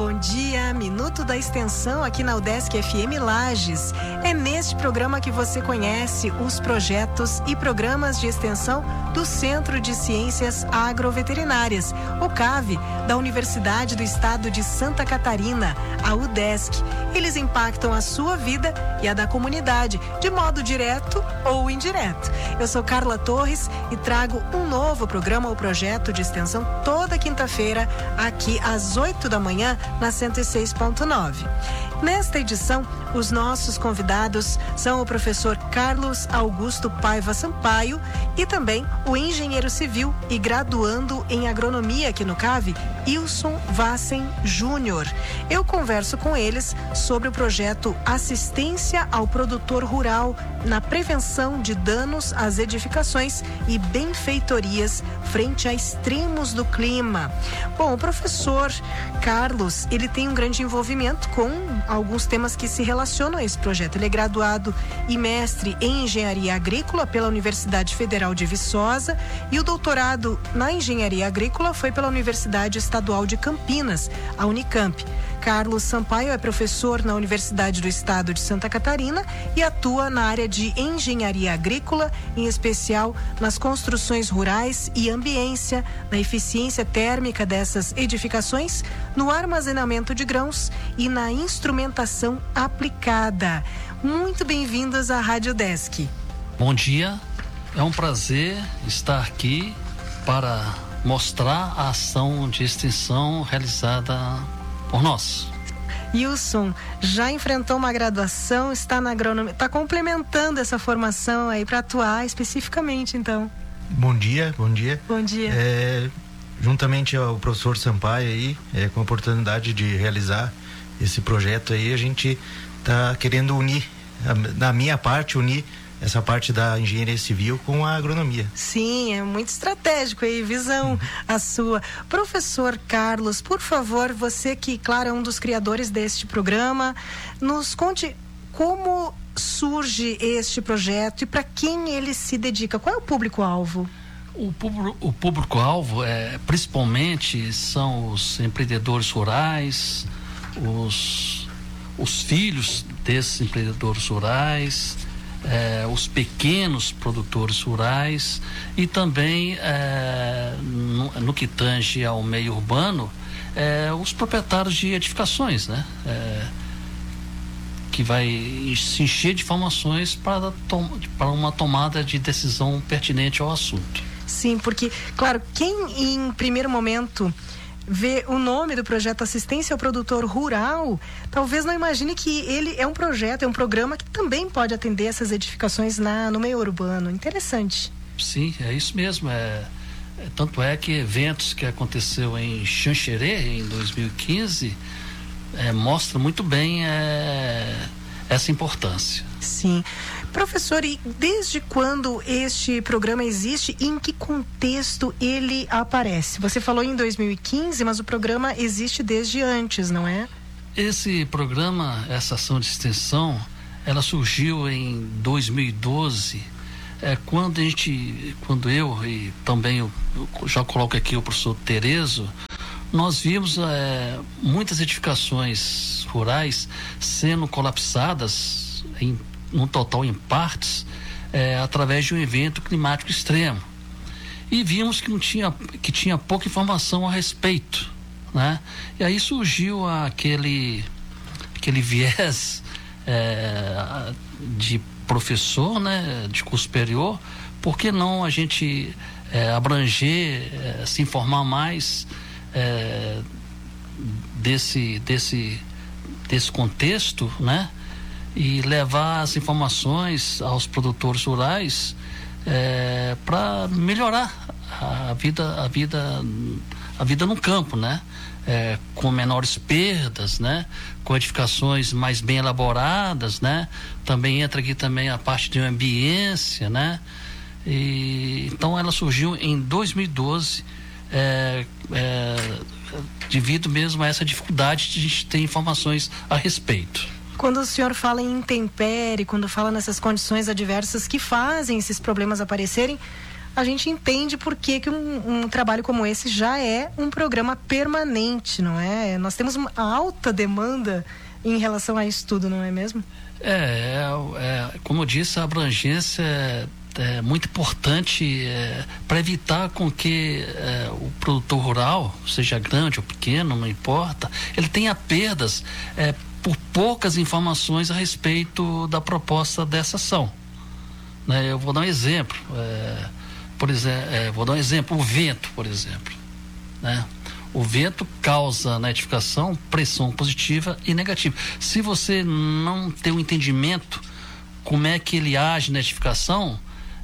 bom dia. Minuto da Extensão aqui na UDESC FM Lages. É neste programa que você conhece os projetos e programas de extensão do Centro de Ciências Agroveterinárias, o CAV, da Universidade do Estado de Santa Catarina, a UDESC. Eles impactam a sua vida e a da comunidade, de modo direto ou indireto. Eu sou Carla Torres e trago um novo programa, o projeto de extensão, toda quinta-feira, aqui às 8 da manhã, na 106.9. Nesta edição, os nossos convidados são o professor Carlos Augusto Paiva Sampaio e também o engenheiro civil e graduando em agronomia aqui no CAV, Ilson Vassen Júnior. Eu converso com eles sobre o projeto Assistência ao Produtor Rural na prevenção de danos às edificações e benfeitorias frente a extremos do clima. Bom, o professor Carlos, ele tem um grande envolvimento com alguns temas que se relacionam a esse projeto. Ele é graduado e mestre em engenharia agrícola pela Universidade Federal de Viçosa e o doutorado na engenharia agrícola foi pela Universidade Estadual de Campinas, a Unicamp. Carlos Sampaio é professor na Universidade do Estado de Santa Catarina e atua na área de engenharia agrícola, em especial nas construções rurais e ambiência, na eficiência térmica dessas edificações, no armazenamento de grãos e na instrumentação aplicada. Muito bem-vindos à Rádio UDESC. Bom dia, é um prazer estar aqui para mostrar a ação de extensão realizada por nós. Ilson já enfrentou uma graduação, está na agronomia, está complementando essa formação aí para atuar especificamente, então. Bom dia. Bom dia. Juntamente ao professor Sampaio aí, com a oportunidade de realizar esse projeto aí, a gente está querendo unir, na minha parte, essa parte da engenharia civil com a agronomia. Sim, é muito estratégico aí, visão a sua. Professor Carlos, por favor, você que, claro, é um dos criadores deste programa, nos conte como surge este projeto e para quem ele se dedica. Qual é o público-alvo? O público-alvo, principalmente, são os empreendedores rurais, os filhos desses empreendedores rurais, os pequenos produtores rurais e também no que tange ao meio urbano, os proprietários de edificações, né? Que vai se encher de informações para uma tomada de decisão pertinente ao assunto. Sim, porque, claro, quem em primeiro momento vê o nome do projeto Assistência ao Produtor Rural, talvez não imagine que ele é um projeto, é um programa que também pode atender essas edificações no meio urbano. Interessante. Sim, é isso mesmo. Tanto é que eventos que aconteceu em Xanxerê, em 2015, mostra muito bem essa importância. Sim. Professor, e desde quando este programa existe e em que contexto ele aparece? Você falou em 2015, mas o programa existe desde antes, não é? Esse programa, essa ação de extensão, ela surgiu em 2012, quando eu e também eu já coloco aqui o professor Terezo, nós vimos muitas edificações rurais sendo colapsadas no total em partes, através de um evento climático extremo. E vimos que tinha pouca informação a respeito, né? E aí surgiu aquele viés de professor, né, de curso superior. Por que não a gente abranger, se informar mais desse contexto, né? E levar as informações aos produtores rurais para melhorar a vida no campo, né? Com menores perdas, né? Com edificações mais bem elaboradas, né? Também entra aqui também a parte de ambiência, né? Então ela surgiu em 2012 devido mesmo a essa dificuldade de a gente ter informações a respeito. Quando o senhor fala em intempérie, quando fala nessas condições adversas que fazem esses problemas aparecerem, a gente entende por que um trabalho como esse já é um programa permanente, não é? Nós temos uma alta demanda em relação a isso tudo, não é mesmo? Como eu disse, a abrangência é muito importante para evitar com que o produtor rural, seja grande ou pequeno, não importa, ele tenha perdas por poucas informações a respeito da proposta dessa ação. Eu vou dar um exemplo. O vento, por exemplo. O vento causa na edificação pressão positiva e negativa. Se você não tem um entendimento como é que ele age na edificação,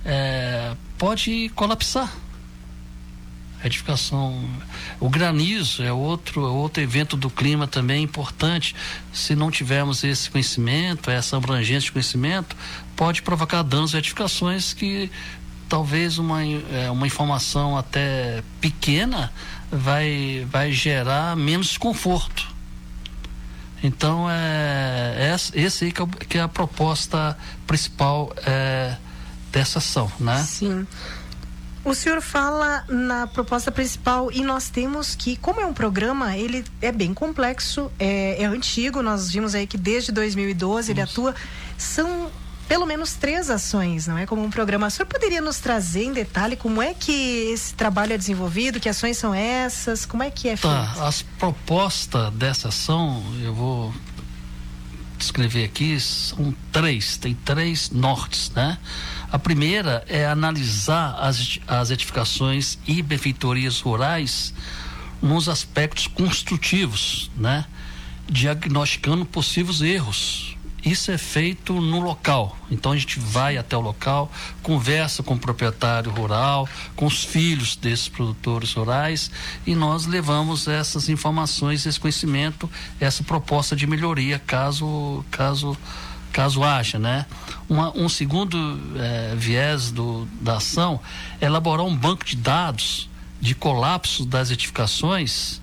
pode colapsar. A edificação, o granizo é outro evento do clima também importante. Se não tivermos esse conhecimento, essa abrangência de conhecimento, pode provocar danos a edificações que talvez uma informação até pequena vai gerar menos desconforto. Então esse aí que é a proposta principal dessa ação, né? Sim. O senhor fala na proposta principal e nós temos que, como é um programa, ele é bem complexo, é antigo, nós vimos aí que desde 2012 ele atua, são pelo menos 3 ações, não é? Como um programa. O senhor poderia nos trazer em detalhe como é que esse trabalho é desenvolvido, que ações são essas, como é que é feito? As propostas dessa ação, eu vou descrever aqui, são 3, tem 3 nortes, né? A primeira é analisar as edificações e benfeitorias rurais nos aspectos construtivos, né? Diagnosticando possíveis erros. Isso é feito no local. Então a gente vai até o local, conversa com o proprietário rural, com os filhos desses produtores rurais, e nós levamos essas informações, esse conhecimento, essa proposta de melhoria, caso haja, né? Um segundo viés da ação é elaborar um banco de dados de colapso das edificações,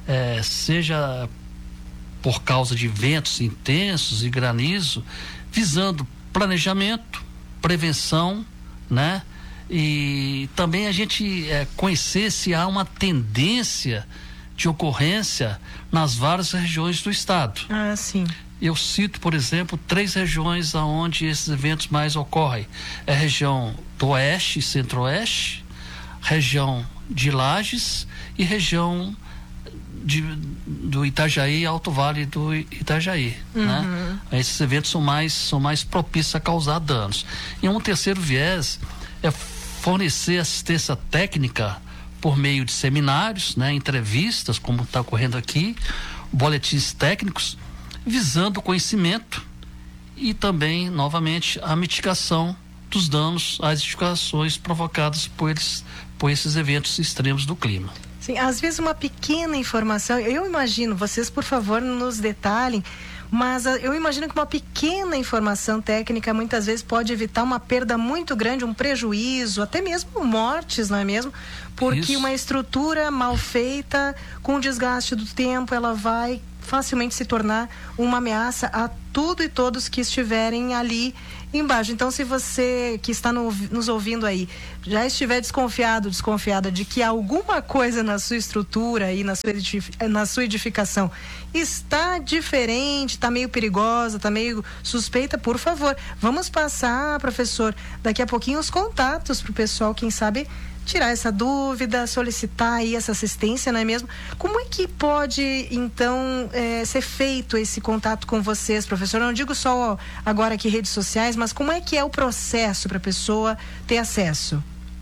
seja por causa de ventos intensos e granizo, visando planejamento, prevenção, né? E também a gente conhecer se há uma tendência de ocorrência nas várias regiões do estado. Sim. Eu cito, por exemplo, 3 regiões onde esses eventos mais ocorrem. É a região do Oeste e Centro-Oeste, região de Lages e região do Itajaí, Alto Vale do Itajaí, né? Esses eventos são mais propícios a causar danos. E um terceiro viés é fornecer assistência técnica por meio de seminários, né? Entrevistas, como está ocorrendo aqui, boletins técnicos, visando o conhecimento e também, novamente, a mitigação dos danos às edificações provocadas por esses eventos extremos do clima. Sim, às vezes uma pequena informação, eu imagino, vocês por favor nos detalhem, mas eu imagino que uma pequena informação técnica muitas vezes pode evitar uma perda muito grande, um prejuízo, até mesmo mortes, não é mesmo? Porque uma estrutura mal feita, com o desgaste do tempo, ela vai facilmente se tornar uma ameaça a tudo e todos que estiverem ali embaixo. Então, se você que está nos ouvindo aí já estiver desconfiada de que alguma coisa na sua estrutura e na sua edificação está diferente, está meio perigosa, está meio suspeita, por favor, vamos passar, professor, daqui a pouquinho os contatos para o pessoal, quem sabe tirar essa dúvida, solicitar aí essa assistência, não é mesmo? Como é que pode, então, ser feito esse contato com vocês, professor? Eu não digo só agora aqui redes sociais, mas como é que é o processo para a pessoa ter acesso?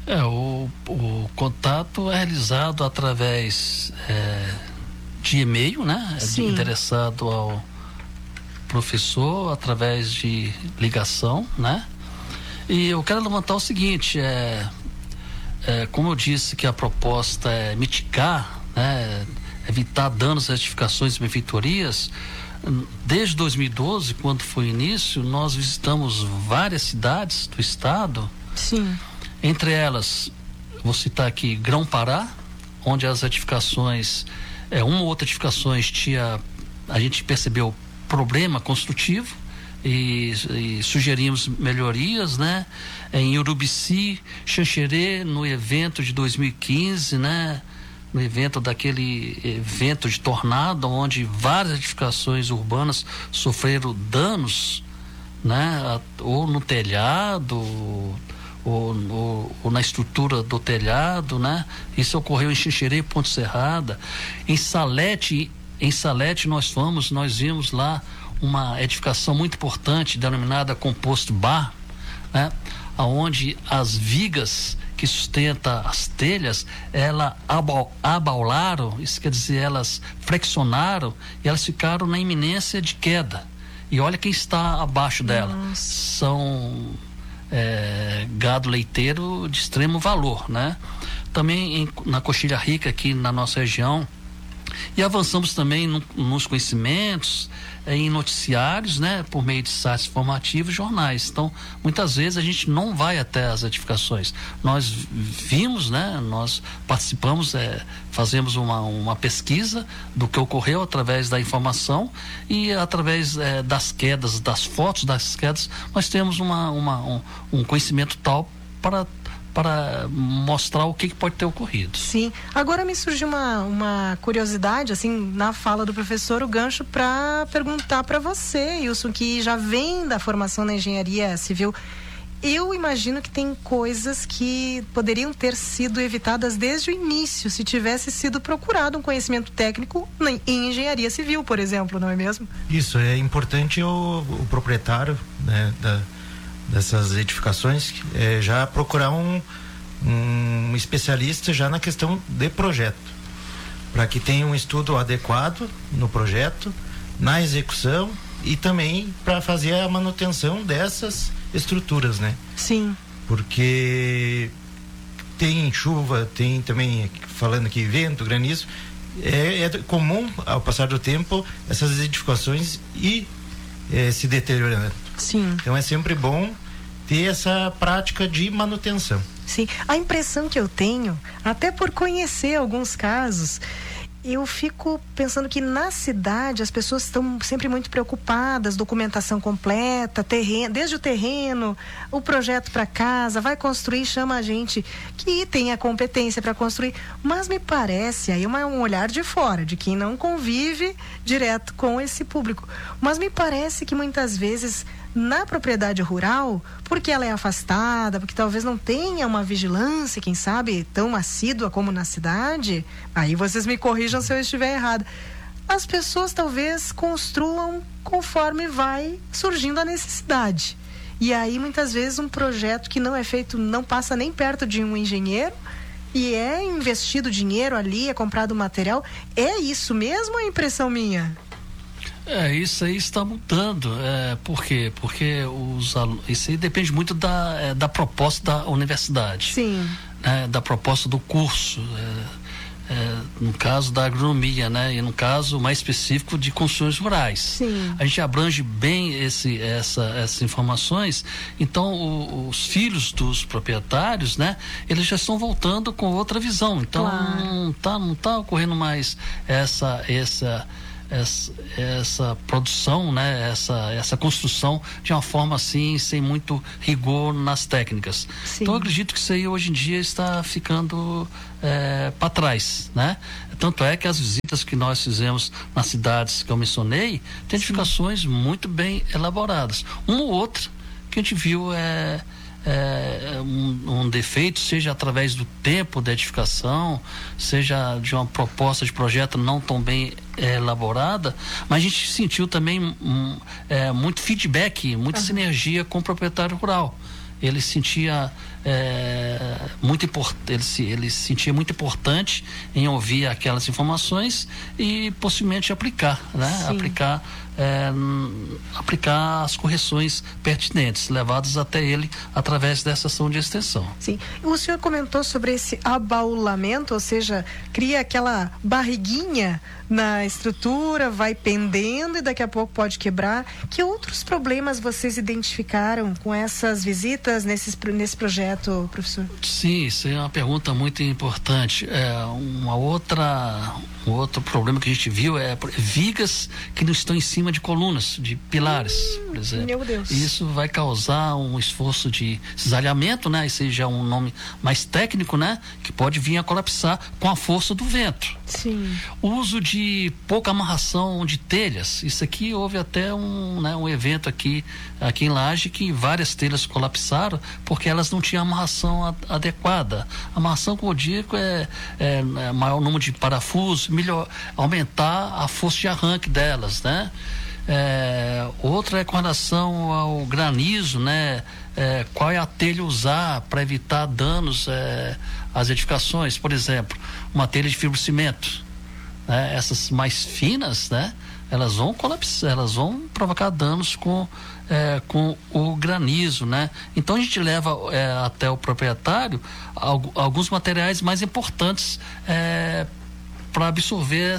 O contato é realizado através de e-mail, né? Sim. Interessado ao professor, através de ligação, né? E eu quero levantar o seguinte, como eu disse que a proposta é mitigar, né, evitar danos às edificações e benfeitorias, desde 2012, quando foi o início, nós visitamos várias cidades do estado. Sim. Entre elas, vou citar aqui Grão-Pará, onde as edificações, uma ou outra edificações a gente percebeu problema construtivo, e sugerimos melhorias, né? Em Urubici, Xanxerê, no evento de 2015, né? No evento de tornado, onde várias edificações urbanas sofreram danos, né? Ou no telhado, ou na estrutura do telhado, né? Isso ocorreu em Xanxerê, Ponte Serrada. Em Salete nós vimos lá uma edificação muito importante denominada Composto Bar, né? Onde as vigas que sustenta as telhas, elas abaularam, isso quer dizer, elas flexionaram e elas ficaram na iminência de queda. E olha quem está abaixo dela. Nossa. São gado leiteiro de extremo valor, né? Também na Coxilha Rica, aqui na nossa região, e avançamos também nos conhecimentos, em noticiários, né, por meio de sites informativos, jornais. Então, muitas vezes a gente não vai até as edificações. Nós vimos, né, nós participamos, fazemos uma pesquisa do que ocorreu através da informação e através das quedas, das fotos das quedas, nós temos um conhecimento tal para mostrar o que pode ter ocorrido. Sim. Agora me surgiu uma curiosidade, assim, na fala do professor, o gancho para perguntar para você, Wilson, que já vem da formação na engenharia civil. Eu imagino que tem coisas que poderiam ter sido evitadas desde o início, se tivesse sido procurado um conhecimento técnico em engenharia civil, por exemplo, não é mesmo? Isso, é importante o proprietário, né, dessas edificações, já procurar um especialista já na questão de projeto, para que tenha um estudo adequado no projeto, na execução e também para fazer a manutenção dessas estruturas, né? Sim. Porque tem chuva, tem também, falando aqui, vento, granizo, é comum ao passar do tempo essas edificações se deteriorando. Sim. Então é sempre bom ter essa prática de manutenção. Sim. A impressão que eu tenho, até por conhecer alguns casos, eu fico pensando que na cidade as pessoas estão sempre muito preocupadas, documentação completa, desde o terreno, o projeto para casa, vai construir, chama a gente que tem a competência para construir, mas me parece, aí um olhar de fora, de quem não convive direto com esse público, mas me parece que muitas vezes na propriedade rural, porque ela é afastada, porque talvez não tenha uma vigilância, quem sabe, tão assídua como na cidade, aí vocês me corrijam se eu estiver errada, as pessoas talvez construam conforme vai surgindo a necessidade. E aí, muitas vezes, um projeto que não é feito, não passa nem perto de um engenheiro, e é investido dinheiro ali, é comprado material. É isso mesmo ou é impressão minha? Isso aí está mudando. Por quê? Porque isso aí depende muito da proposta da universidade. Sim. Da proposta do curso. No caso da agronomia, né? E no caso mais específico de construções rurais. Sim. A gente abrange bem essas informações. Então, os filhos dos proprietários, né? Eles já estão voltando com outra visão. Então, claro, não tá ocorrendo mais essa produção, né? Essa construção de uma forma assim, sem muito rigor nas técnicas. Sim. Então eu acredito que isso aí hoje em dia está ficando para trás, né? Tanto é que as visitas que nós fizemos nas cidades que eu mencionei, tem edificações muito bem elaboradas. Uma ou outra que a gente viu um defeito, seja através do tempo da edificação, seja de uma proposta de projeto não tão bem elaborada, mas a gente sentiu também muito feedback, muita sinergia com o proprietário rural. Ele sentia ele se sentia muito importante em ouvir aquelas informações e possivelmente aplicar, né? Aplicar as correções pertinentes levadas até ele através dessa ação de extensão. Sim. O senhor comentou sobre esse abaulamento, ou seja, cria aquela barriguinha na estrutura, vai pendendo e daqui a pouco pode quebrar. Que outros problemas vocês identificaram com essas visitas? dúvidas nesse projeto, professor? Sim, isso é uma pergunta muito importante. Um outro problema que a gente viu é vigas que não estão em cima de colunas, de pilares, por exemplo. Meu Deus. Isso vai causar um esforço de cisalhamento, né? Esse já é um nome mais técnico, né? Que pode vir a colapsar com a força do vento. Sim. O uso de pouca amarração de telhas. Isso aqui houve até um evento aqui em Laje que várias telhas colapsaram porque elas não tinham amarração adequada. A amarração, como eu digo, é maior número de parafusos, melhor aumentar a força de arranque delas, né? Outra é com relação ao granizo, né? Qual é a telha usar para evitar danos às edificações? Por exemplo, uma telha de fibrocimento, né? Essas mais finas, né? Elas vão colapsar, elas vão provocar danos com o granizo, né? Então a gente leva até o proprietário alguns materiais mais importantes para absorver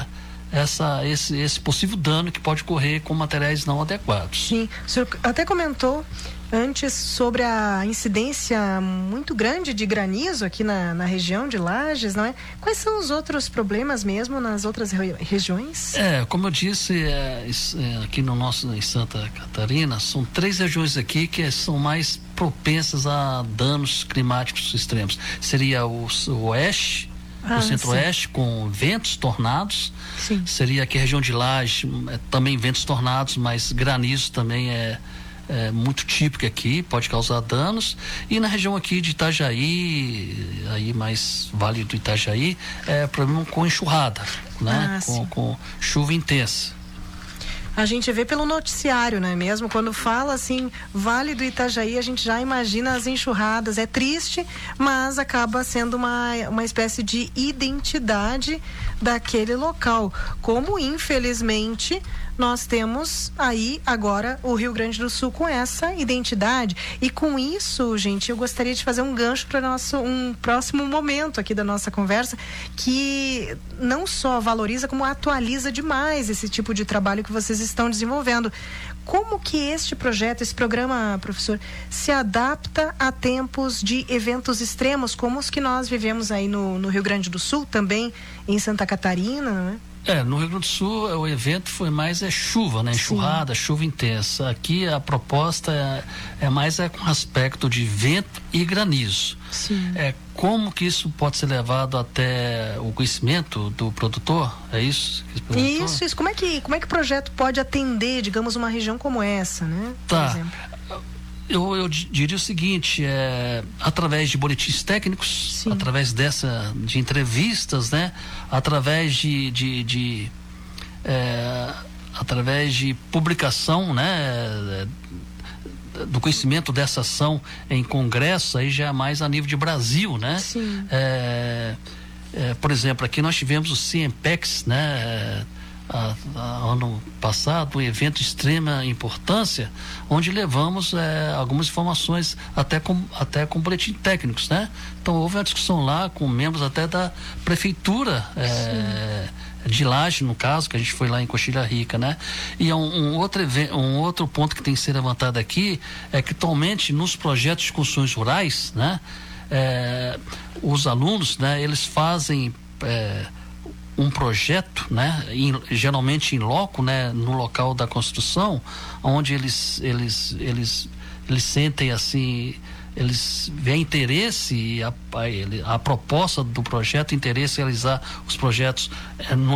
esse possível dano que pode ocorrer com materiais não adequados. Sim, o senhor até comentou antes sobre a incidência muito grande de granizo aqui na região de Lages, não é? Quais são os outros problemas mesmo nas outras regiões? Como eu disse, aqui em Santa Catarina, são 3 regiões aqui que são mais propensas a danos climáticos extremos. Seria o oeste, o centro-oeste, com ventos tornados. Sim. Seria aqui a região de Lages, também ventos tornados, mas granizo também é muito típico aqui, pode causar danos. E na região aqui de Itajaí, aí mais Vale do Itajaí, problema com enxurrada, né? Com chuva intensa. A gente vê pelo noticiário, não é mesmo? Quando fala assim, Vale do Itajaí, a gente já imagina as enxurradas. É triste, mas acaba sendo uma espécie de identidade daquele local. Como, infelizmente, nós temos aí agora o Rio Grande do Sul com essa identidade. E com isso, gente, eu gostaria de fazer um gancho para um próximo momento aqui da nossa conversa, que não só valoriza, como atualiza demais esse tipo de trabalho que vocês estão desenvolvendo. Como que este projeto, esse programa, professor, se adapta a tempos de eventos extremos, como os que nós vivemos aí no Rio Grande do Sul, também em Santa Catarina, não é? No Rio Grande do Sul o evento foi mais chuva, né? Enxurrada, chuva intensa. Aqui a proposta é mais com aspecto de vento e granizo. Sim. Como que isso pode ser levado até o conhecimento do produtor? É isso? Isso. Como é que o projeto pode atender, digamos, uma região como essa, né? Por exemplo. Eu diria o seguinte, através de boletins técnicos, sim, através de entrevistas, né? Através através de publicação, né? Do conhecimento dessa ação em congresso, aí já é mais a nível de Brasil, né? Sim. Por exemplo, aqui nós tivemos o CIEMPEX, né? Ano passado, um evento de extrema importância, onde levamos algumas informações até com boletim técnicos, né? Então houve uma discussão lá com membros até da prefeitura de Laje, no caso, que a gente foi lá em Coxilha Rica, né? E um outro ponto que tem que ser levantado aqui é que atualmente nos projetos de construções rurais, né? Os alunos, né? Eles fazem um projeto, né, geralmente em loco, né, no local da construção, onde eles sentem assim, eles veem interesse e a proposta do projeto, interesse em realizar os projetos no